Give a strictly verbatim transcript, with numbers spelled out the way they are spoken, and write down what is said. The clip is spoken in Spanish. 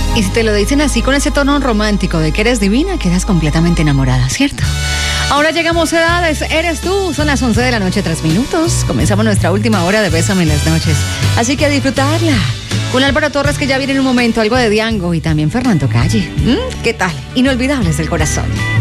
Y si te lo dicen así con ese tono romántico de que eres divina, quedas completamente enamorada, ¿cierto? Ahora llegamos a edades, eres tú, son las once de la noche, tres minutos. Comenzamos nuestra última hora de Bésame en las noches. Así que a disfrutarla. Con Álvaro Torres, que ya viene en un momento, algo de Diango y también Fernando Calle. ¿Mm? ¿Qué tal? Inolvidables del corazón.